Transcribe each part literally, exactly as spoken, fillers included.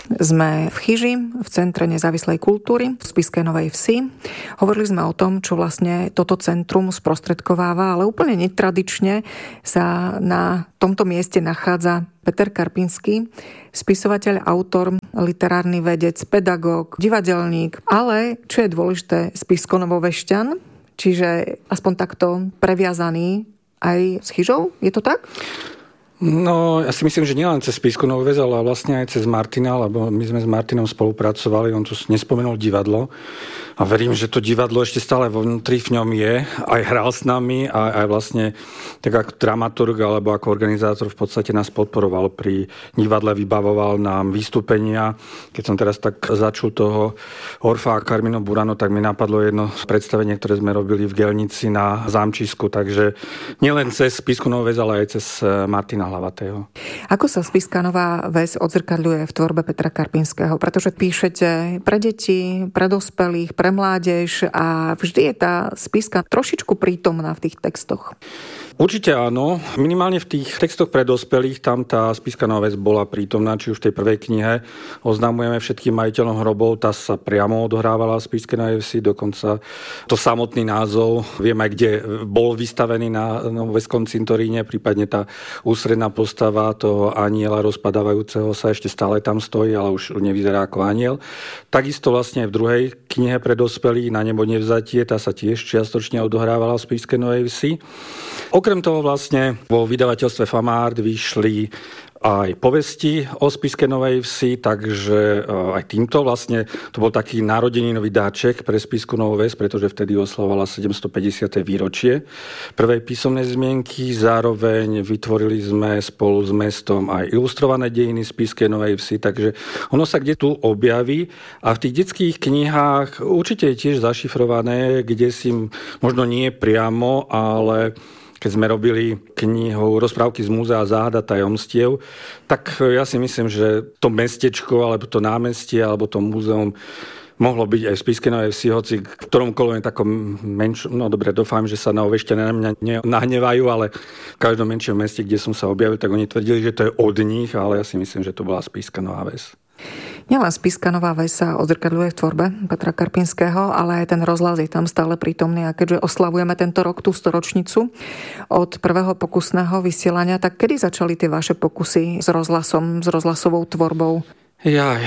Sme v Chyži, v Centre nezávislej kultúry v Spišskej Novej Vsi. Hovorili sme o tom, čo vlastne toto centrum sprostredkováva, ale úplne netradične sa na tomto mieste nachádza Peter Karpinský, spisovateľ, autor, literárny vedec, pedagóg, divadelník, ale, čo je dôležité, spišsko-novovešťan, čiže aspoň takto previazaný aj s Chyžou. Je to tak? No, ja si myslím, že nielen cez Spišskú Novú Ves, ale vlastne aj cez Martina, lebo my sme s Martinom spolupracovali, on tu nespomenul divadlo a verím, že to divadlo ešte stále vnútri v ňom je, aj hral s nami, aj, aj vlastne tak ako dramaturg alebo ako organizátor v podstate nás podporoval pri divadle, vybavoval nám vystúpenia. Keď som teraz tak začul toho Orfa a Carminu Burano, tak mi napadlo jedno predstavenie, ktoré sme robili v Gelnici na Zámčisku, takže nielen cez Spišskú Novú Ves, ale aj cez Martina Hlavatého. Ako sa Spišská Nová Ves odzrkadľuje v tvorbe Petra Karpinského? Pretože píšete pre deti, pre dospelých, pre mládež a vždy je tá spišská trošičku prítomná v tých textoch. Určite áno. Minimálne v tých textoch pre dospelých tam tá Spišská Nová Ves bola prítomná, či už v tej prvej knihe Oznamujeme všetkým majiteľom hrobov, tá sa priamo odohrávala v Spišskej Novej Vsi, dokonca to samotný názov, viem aj kde bol vystavený na Novoveskom cintoríne, prípadne tá ústredná postava toho aniela rozpadávajúceho sa ešte stále tam stojí, ale už nevyzerá ako aniel. Takisto vlastne v druhej knihe pre dospelých Na nebo nevzatie, tá sa tiež čiastočne odohrávala v Spišskej Novej Vsi. Okrem toho vlastne vo vydavateľstve Famart vyšli aj povesti o Spišskej Novej Vsi, takže aj týmto vlastne to bol taký narodeninový dáček pre Spišskú Novú Ves, pretože vtedy oslavovala sedemstopäťdesiate výročie prvej písomnej zmienky. Zároveň vytvorili sme spolu s mestom aj ilustrované dejiny Spišskej Novej Vsi, takže ono sa kde tu objaví a v tých detských knihách určite je tiež zašifrované, kde si možno nie priamo, ale keď sme robili knihu Rozprávky z múzea Záhada tajomstiev, tak ja si myslím, že to mestečko, alebo to námestie, alebo to múzeum mohlo byť aj v Spišskej Novej Vsi, hoci v ktoromkoľvek takom menšom, no dobre, dúfam, že sa na Ovešťania na mňa nahnevajú, ale v každom menšom meste, kde som sa objavil, tak oni tvrdili, že to je od nich, ale ja si myslím, že to bola Spišská Nová Ves. Nielen Spišská Nová Ves sa odzrkadľuje v tvorbe Petra Karpinského, ale aj ten rozhlas je tam stále prítomný. A keďže oslavujeme tento rok tú storočnicu od prvého pokusného vysielania, tak kedy začali tie vaše pokusy s rozhlasom, s rozhlasovou tvorbou? Jaj.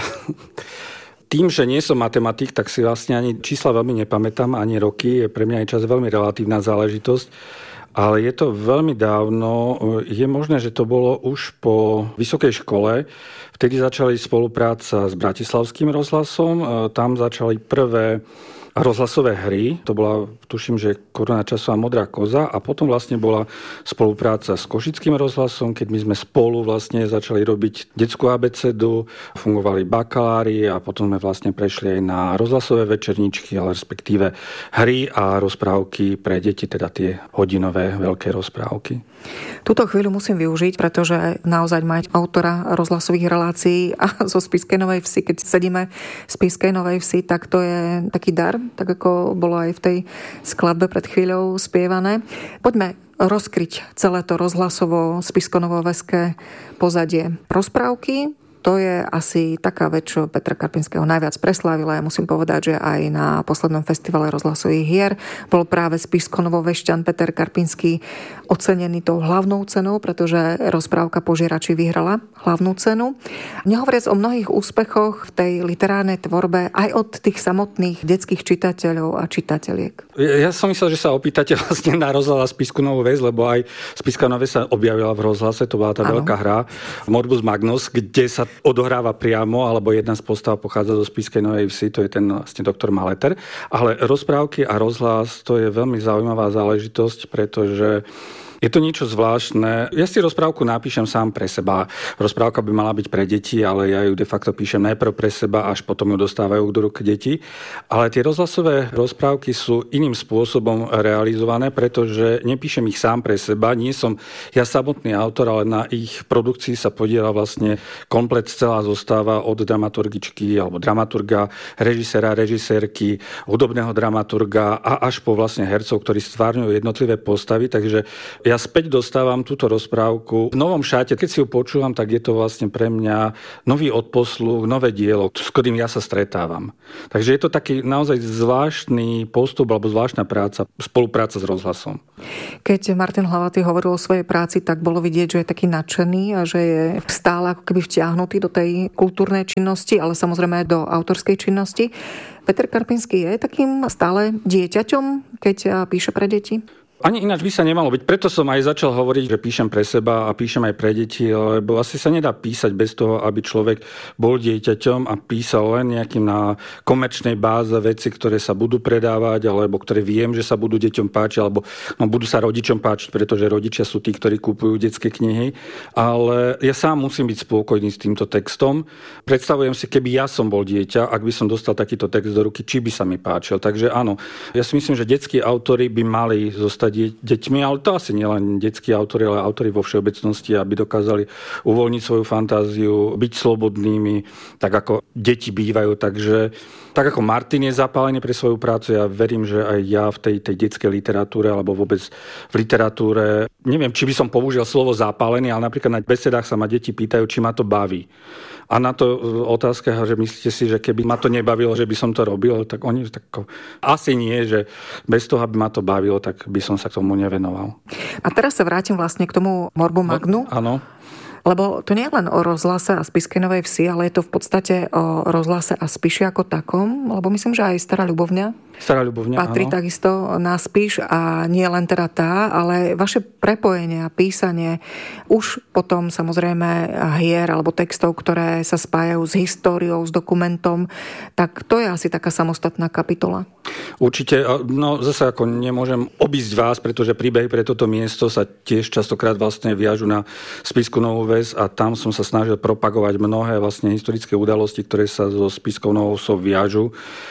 Tým, že nie som matematik, tak si vlastne ani čísla veľmi nepamätám, ani roky. Je pre mňa aj čas veľmi relatívna záležitosť. Ale je to veľmi dávno. Je možné, že to bolo už po vysokej škole. Vtedy začali spolupráca s Bratislavským rozhlasom. Tam začali prvé rozhlasové hry. To bola, tuším, že Koruna času a Modrá koza. A potom vlastne bola spolupráca s Košickým rozhlasom, keď my sme spolu vlastne začali robiť detskú abecedu, fungovali bakalári a potom sme vlastne prešli aj na rozhlasové večerničky, ale respektíve hry a rozprávky pre deti, teda tie hodinové veľké rozprávky. Túto chvíľu musím využiť, pretože naozaj mať autora rozhlasových relácií a zo Spišskej Novej Vsi, keď sedíme v Spišskej Novej Vsi, tak to je taký dar, tak ako bolo aj v tej skladbe pred chvíľou spievané. Poďme rozkryť celé to rozhlasovo spišsko-novoveské pozadie. Rozprávky, to je asi taká vec, čo Petra Karpinského najviac preslávila. Ja musím povedať, že aj na poslednom festivale rozhlasových hier bol práve spišsko-novovešťan Peter Karpinský ocenený tou hlavnou cenou, pretože rozprávka Požierači vyhrala hlavnú cenu. Nehovoriac o mnohých úspechoch v tej literárnej tvorbe aj od tých samotných detských čitateľov a čitateľiek. Ja som myslel, že sa opýtate vlastne na rozhlas Spišskú Novú Ves, lebo aj Spišská Nová Ves sa objavila v rozhlase, to bola tá ano. Veľká hra Morbus Magnus, kde sa odohráva priamo, alebo jedna z postav pochádza zo Spišskej Novej Vsi, to je ten vlastne doktor Maleter. Ale rozprávky a rozhlas, to je veľmi zaujímavá záležitosť, pretože je to niečo zvláštne. Ja si rozprávku napíšem sám pre seba. Rozprávka by mala byť pre deti, ale ja ju de facto píšem najprv pre seba, až potom ju dostávajú do rúk deti. Ale tie rozhlasové rozprávky sú iným spôsobom realizované, pretože nepíšem ich sám pre seba. Nie som ja samotný autor, ale na ich produkcii sa podiela vlastne komplet celá zostáva od dramaturgičky alebo dramaturga, režiséra, režisérky, hudobného dramaturga a až po vlastne hercov, ktorí stvárňujú jednotlivé postavy. Takže ja ja späť dostávam túto rozprávku v novom šáte. Keď si ju počúvam, tak je to vlastne pre mňa nový odposluch, nové dielo, s ktorým ja sa stretávam. Takže je to taký naozaj zvláštny postup alebo zvláštna práca, spolupráca s rozhlasom. Keď Martin Hlavatý hovoril o svojej práci, tak bolo vidieť, že je taký nadšený a že je stále ako keby vtiahnutý do tej kultúrnej činnosti, ale samozrejme aj do autorskej činnosti. Peter Karpinský je takým stále dieťaťom, keď píše pre deti? Ani ináč by sa nemalo byť. Preto som aj začal hovoriť, že píšem pre seba a píšem aj pre deti, lebo asi sa nedá písať bez toho, aby človek bol dieťaťom a písal len nejakým na komerčnej báze veci, ktoré sa budú predávať, alebo ktoré viem, že sa budú deťom páčiť, alebo no, budú sa rodičom páčiť, pretože rodičia sú tí, ktorí kupujú detské knihy. Ale ja sám musím byť spokojný s týmto textom. Predstavujem si, keby ja som bol dieťa, ak by som dostal takýto text do ruky, či by sa mi páčil. Takže áno, ja si myslím, že detskí autori by mali zostať deťmi, ale to asi nielen detskí autori, ale autori vo všeobecnosti, aby dokázali uvoľniť svoju fantáziu, byť slobodnými, tak ako deti bývajú. Takže tak ako Martin je zapálený pre svoju prácu, ja verím, že aj ja v tej, tej detskej literatúre alebo vôbec v literatúre, neviem, či by som použil slovo zapálený, ale napríklad na besedách sa ma deti pýtajú, či ma to baví. A na to otázka, že myslíte si, že keby ma to nebavilo, že by som to robil, tak oni tak asi nie, že bez toho, aby ma to bavilo, tak by som sa k tomu nevenoval. A teraz sa vrátim vlastne k tomu Morbu Magnu. No, áno. Lebo to nie je len o rozhlase a Spišskej Novej Vsi, ale je to v podstate o rozhlase a Spiši ako takom, lebo myslím, že aj Stará Ľubovňa Stará Ľubovňa, patrí áno. takisto na Spiš a nie len teda tá, ale vaše prepojenie a písanie už potom samozrejme hier alebo textov, ktoré sa spájajú s históriou, s dokumentom, tak to je asi taká samostatná kapitola. Určite, no zase ako nemôžem obísť vás, pretože príbehy pre toto miesto sa tiež častokrát vlastne viažu na Spišskú Novú Ves a tam som sa snažil propagovať mnohé vlastne historické udalosti, ktoré sa so Spišskou Novou Vsou viažu.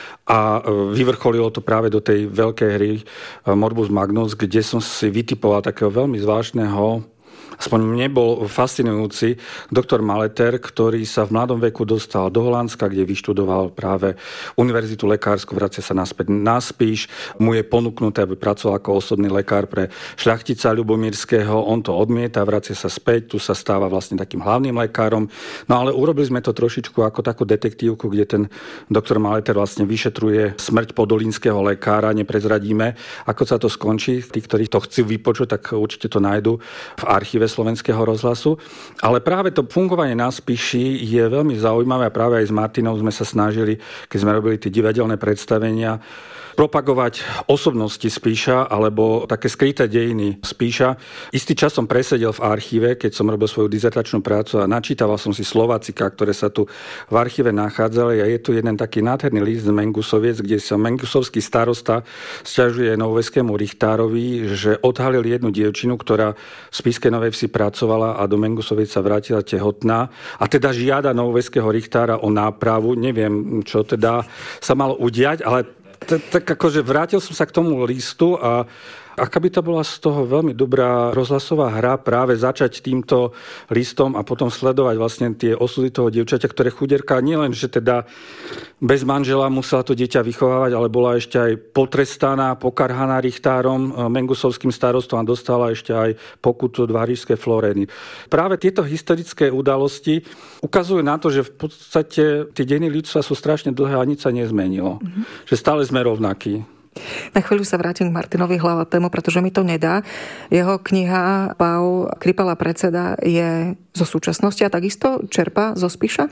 A vyvrcholilo to práve do tej veľkej hry Morbus Magnus, kde som si vytipoval takého veľmi zvláštneho, aspoň mne bol fascinujúci doktor Maleter, ktorý sa v mladom veku dostal do Holandska, kde vyštudoval práve univerzitu lekársku, vracia sa naspäť na Spiš. Mu je ponúknuté, aby pracoval ako osobný lekár pre šľachtica Ľubomírskeho. On to odmieta, vracia sa späť, tu sa stáva vlastne takým hlavným lekárom. No ale urobili sme to trošičku ako takú detektívku, kde ten doktor Maleter vlastne vyšetruje smrť podolínskeho lekára. Neprezradíme, ako sa to skončí. Tí, ktorí to chcú vypočuť, tak určite to nájdu v archíve Slovenského rozhlasu. Ale práve to fungovanie na Spiši je veľmi zaujímavé a práve aj s Martinou sme sa snažili, keď sme robili tie divadelné predstavenia, propagovať osobnosti Spiša alebo také skryté dejiny Spiša. Istý čas som presedel v archíve, keď som robil svoju dizertačnú prácu a načítaval som si Slovacika, ktoré sa tu v archíve nachádzali a je tu jeden taký nádherný list z Mengusoviec, kde sa mengusovský starosta sťažuje novoveskému Richtárovi, že odhalil jednu dievčinu, ktorá v Spišskej Novej Vsi pracovala a do Mengusoviec sa vrátila tehotná a teda žiada novoveského Richtára o nápravu. Neviem, čo teda sa malo udiať, ale tak akože vrátil som sa k tomu listu a aká by to bola z toho veľmi dobrá rozhlasová hra práve začať týmto listom a potom sledovať vlastne tie osudy toho dievčaťa, ktoré chudierka nielen, že teda bez manžela musela to dieťa vychovávať, ale bola ešte aj potrestaná, pokarhaná Richtárom, mengusovským starostom a dostala ešte aj pokutu od Várišskej Florény. Práve tieto historické udalosti ukazujú na to, že v podstate tie dejiny ľudstva sú strašne dlhé a nič sa nezmenilo. Mm-hmm. Že stále sme rovnakí. Na chvíľu sa vrátim k Martinovi Hlavatému, pretože mi to nedá. Jeho kniha Pau Kripala predseda je zo súčasnosti a takisto čerpá zo Spiša?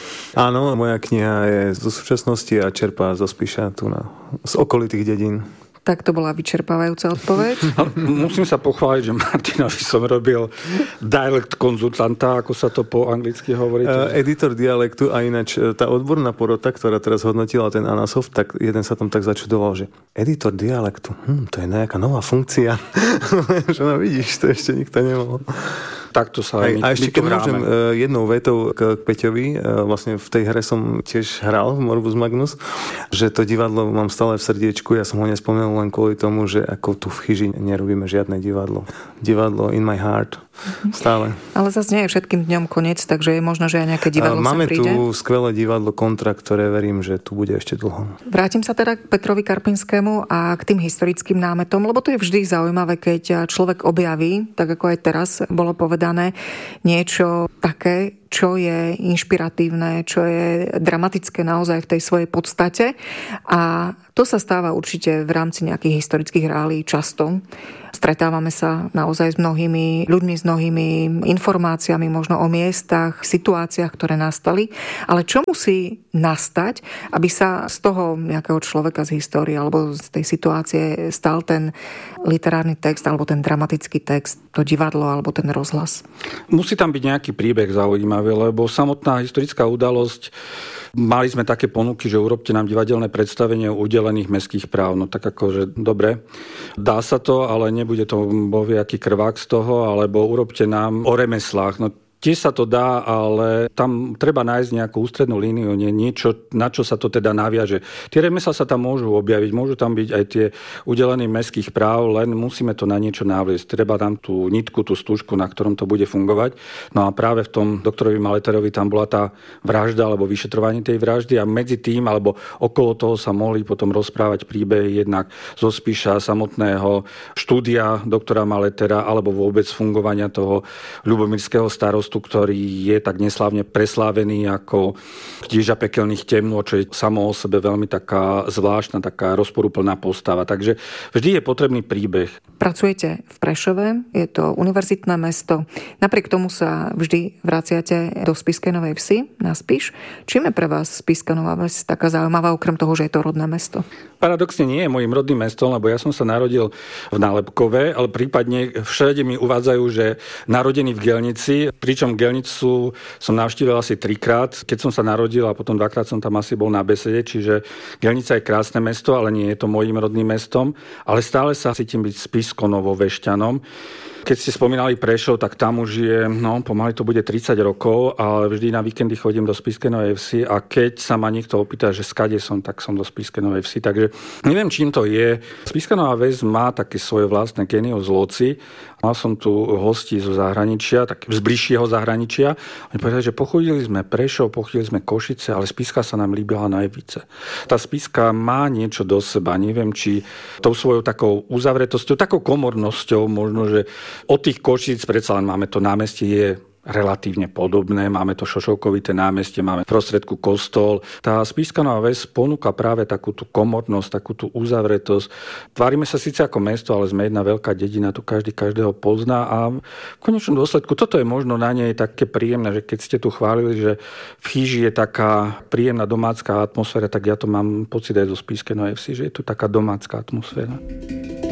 Áno, moja kniha je zo súčasnosti a čerpá zo Spiša tu na, z okolitých dedín. Tak to bola vyčerpávajúca odpoveď. Musím sa pochváliť, že Martinovi som robil dialekt konzultanta, ako sa to po anglicky hovorí. Uh, editor dialektu a ináč tá odborná porota, ktorá teraz hodnotila ten Anasov, tak jeden sa tam tak začudoval, že editor dialektu, hm, to je nejaká nová funkcia. Že no vidíš, to ešte nikto nemohol. Takto sa aj my, a ešte my to keď môžem jednou vetou k Peťovi, vlastne v tej hre som tiež hral v Morbus Magnus, že to divadlo mám stále v srdiečku, ja som ho nespomenul len kvôli tomu, že ako tu v chyži nerobíme žiadne divadlo. Divadlo in my heart. Stále. Ale zase nie je všetkým dňom koniec, takže je možno, že aj nejaké divadlo Máme sa príde. tu skvelé divadlo Kontra, ktoré verím, že tu bude ešte dlho. Vrátim sa teda k Petrovi Karpinskému a k tým historickým námetom, lebo to je vždy zaujímavé, keď človek objaví, tak ako aj teraz bolo povedané, niečo také, čo je inšpiratívne, čo je dramatické naozaj v tej svojej podstate. A to sa stáva určite v rámci nejakých historických reálií často. Stretávame sa naozaj s mnohými ľuďmi, s mnohými informáciami, možno o miestach, situáciách, ktoré nastali. Ale čo musí nastať, aby sa z toho nejakého človeka z histórie alebo z tej situácie stal ten literárny text alebo ten dramatický text, to divadlo alebo ten rozhlas? Musí tam byť nejaký príbeh zaujímavý, lebo samotná historická udalosť, mali sme také ponuky, že urobte nám divadelné predstavenie o udelených mestských práv. No tak akože dobre, dá sa to, ale nebude to boviaký krvák z toho, alebo urobte nám o remeslách. No tiež sa to dá, ale tam treba nájsť nejakú ústrednú líniu, nie, niečo, na čo sa to teda naviaže. Tie remeslá sa tam môžu objaviť, môžu tam byť aj tie udelené mestských práv, len musíme to na niečo navliesť. Treba tam tú nitku, tú stužku, na ktorom to bude fungovať. No a práve v tom doktorovi Maleterovi tam bola tá vražda alebo vyšetrovanie tej vraždy a medzi tým alebo okolo toho sa mohli potom rozprávať príbehy jednak zo Spiša samotného, štúdia doktora Maletera alebo vôbec fungovania toho ľubomírského starostu, ktorý je tak neslávne preslávený ako knieža pekelných temnôt, čo je samo o sebe veľmi taká zvláštna, taká rozporuplná postava. Takže vždy je potrebný príbeh. Pracujete v Prešove, je to univerzitné mesto. Napriek tomu sa vždy vraciate do Spišskej Novej Vsi, na Spiš. Čím je pre vás Spišská Nová Ves taká zaujímavá, okrem toho, že je to rodné mesto? Paradoxne nie je mojím rodným mestom, lebo ja som sa narodil v Nálepkove, ale prípadne všade mi uvádzajú, že narodený v Gelnici, pričom Gelnicu som navštívil asi trikrát, keď som sa narodil a potom dvakrát som tam asi bol na besede, čiže Gelnica je krásne mesto, ale nie je to mojím rodným mestom, ale stále sa cítim byť spišsko-novovešťanom. Keď ste spomínali Prešov, tak tam už je, no pomaly to bude tridsať rokov, ale vždy na víkendy chodím do Spišskej Novej Vsi a keď sa ma niekto opýta, že skade som, tak som do Spišskej Novej Vsi. Takže neviem, čím to je. Spišská Nová Ves má také svoje vlastné genius loci. Mal som tu hostí zo zahraničia, tak z bližšieho zahraničia. Oni povedali, že pochodili sme Prešov, pochodili sme Košice, ale Spišská sa nám líbila najvíce. Tá Spišská má niečo do seba. Neviem, či tou svojou takou uzavretosťou, takou komornosťou, možno, že od tých Košíc predsa len máme to námestie, je relatívne podobné. Máme to šošovkovité námestie, máme v prostredku kostol. Tá Spišská Nová Ves ponúka práve takú tú komornosť, takú tú uzavretosť. Tvárime sa síce ako mesto, ale sme jedna veľká dedina, tu každý každého pozná a v konečnom dôsledku toto je možno na nej také príjemné, že keď ste tu chválili, že v Chýži je taká príjemná domácka atmosféra, tak ja to mám pocit aj zo Spišskej Novej Vsi, že je tu taká domácka atmosféra.